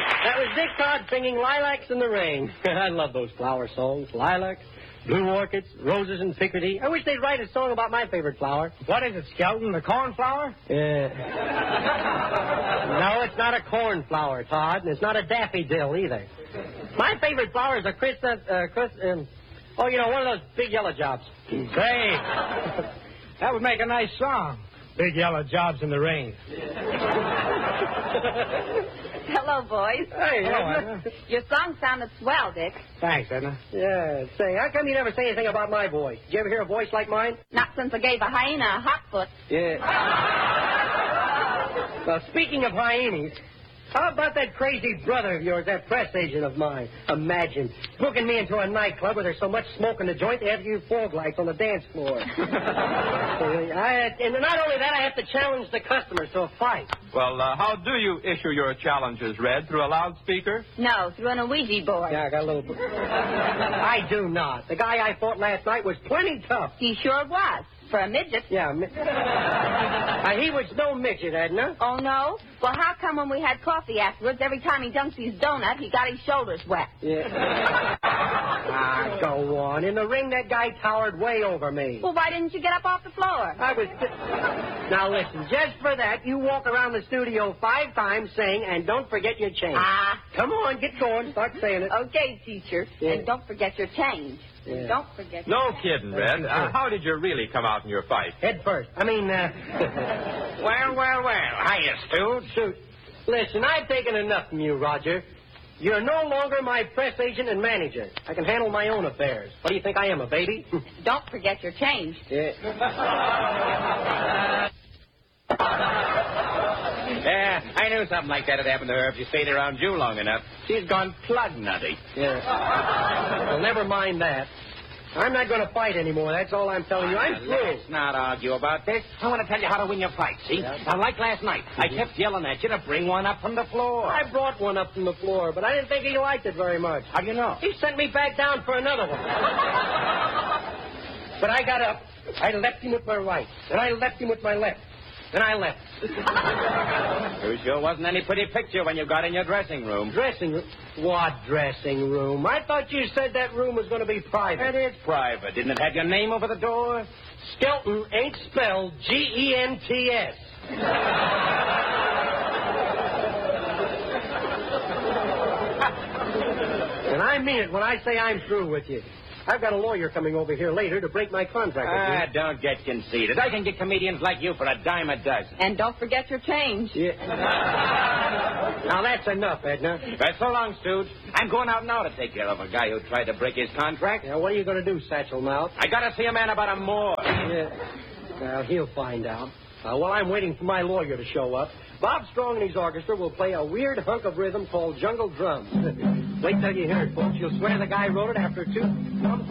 That was Dick Todd singing Lilacs in the Rain. I love those flower songs. Lilacs, blue orchids, roses, and Picardy. I wish they'd write a song about my favorite flower. What is it, Skelton? The cornflower? Yeah. No, it's not a cornflower, Todd, and it's not a daffodil either. My favorite flower is a one of those big yellow jobs. Say, that would make a nice song. Big yellow jobs in the rain. Hello, boys. Hey, hello, Edna. Your song sounded swell, Dick. Thanks, Edna. Yeah, say, how come you never say anything about my voice? Did you ever hear a voice like mine? Not since I gave a hyena a hot foot. Yeah. Well, speaking of hyenas, how about that crazy brother of yours, that press agent of mine? Imagine booking me into a nightclub where there's so much smoke in the joint they have to use fog lights on the dance floor. And not only that, I have to challenge the customers to a fight. Well, how do you issue your challenges, Red? Through a loudspeaker? No, through an Ouija board. Yeah, I got a little... I do not. The guy I fought last night was plenty tough. He sure was. For a midget. Yeah, he was no midget, Edna. Oh, no? Well, how come when we had coffee afterwards, every time he dunked his donut, he got his shoulders wet? Yeah. Go on. In the ring, that guy towered way over me. Well, why didn't you get up off the floor? I was... Now, listen, just for that, you walk around the studio 5 times saying, and don't forget your change. Come on, get going. Start saying it. Okay, teacher. Yeah. And don't forget your change. Yeah. Don't forget No your change. kidding, Red. How did you really come out in your fight? Head first. Well. Hiya, Stu. Shoot. Listen, I've taken enough from you, Roger. You're no longer my press agent and manager. I can handle my own affairs. What do you think I am, a baby? Don't forget your change. Yeah. Yeah, I knew something like that would happen to her if she stayed around you long enough. She's gone plug nutty. Yeah. Well, never mind that. I'm not going to fight anymore. That's all I'm telling you. I'm through. Let's not argue about this. I want to tell you how to win your fight, see? Yeah. Now, like last night, I kept yelling at you to bring one up from the floor. I brought one up from the floor, but I didn't think he liked it very much. How do you know? He sent me back down for another one. But I got up. I left him with my right. Then I left him with my left. Then I left. You sure wasn't any pretty picture when you got in your dressing room. Dressing room? What dressing room? I thought you said that room was going to be private. It is private. Didn't it have your name over the door? Skelton ain't spelled Gents. And I mean it when I say I'm through with you. I've got a lawyer coming over here later to break my contract with you. Don't get conceited. I can get comedians like you for a dime a dozen. And don't forget your change. Yeah. Now, that's enough, Edna. Right, so long, Stooge. I'm going out now to take care of a guy who tried to break his contract. Now, what are you going to do, Satchel Mouth? I got to see a man about a Moor. Yeah. Well, he'll find out. While I'm waiting for my lawyer to show up, Bob Strong and his orchestra will play a weird hunk of rhythm called Jungle Drums. Wait till you hear it, folks. You'll swear the guy wrote it after 2...